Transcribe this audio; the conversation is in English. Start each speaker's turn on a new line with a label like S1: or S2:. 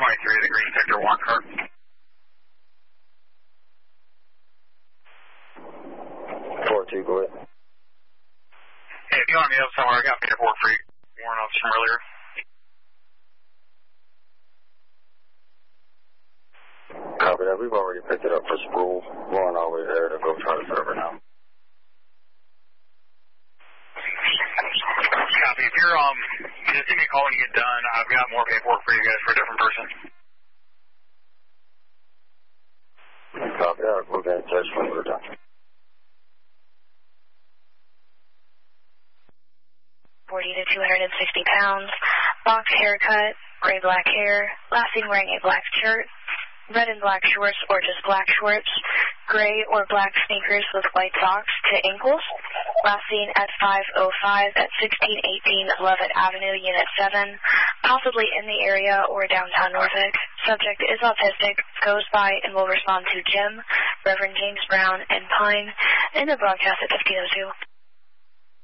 S1: 23, the green sector 1 car.
S2: Two, go ahead.
S1: Hey, if you want me up somewhere, I got paperwork for you. Warrant officer from earlier.
S2: Copy that. We've already picked it up for Sproul. We're on our way there to go try to serve her now.
S1: Copy. If you're, just give me a call when you get done. I've got more paperwork for you guys for a different person.
S2: Copy that. We'll get in touch when we're done.
S3: 40 to 260 pounds, box haircut, gray-black hair, last seen wearing a black shirt, red and black shorts or just black shorts, gray or black sneakers with white socks to ankles, last seen at 505 at 1618 Leavitt Avenue, Unit 7, possibly in the area or downtown Norfolk. Subject is autistic, goes by and will respond to Jim, Reverend James Brown, and Pine in the broadcast at 1502.